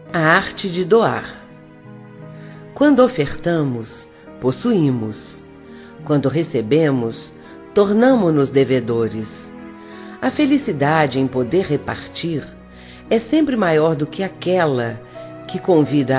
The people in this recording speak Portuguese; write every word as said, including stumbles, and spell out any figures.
A arte de doar. Quando ofertamos, possuímos. Quando recebemos, tornamo-nos devedores. A felicidade em poder repartir é sempre maior do que aquela que convida